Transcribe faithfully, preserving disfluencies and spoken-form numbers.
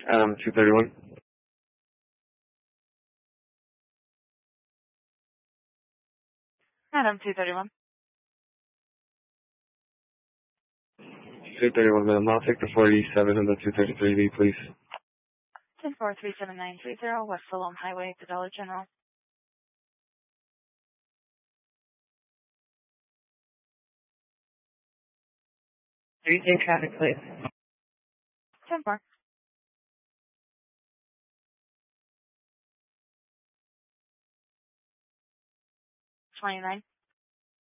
Adam two thirty-one. Adam two thirty-one. two thirty-one, ma'am. I'll take the forty-seven and the two thirty-three B, please. ten four three seven nine three zero West Salome Highway to Dollar General. Three day traffic, please. ten four. twenty-nine.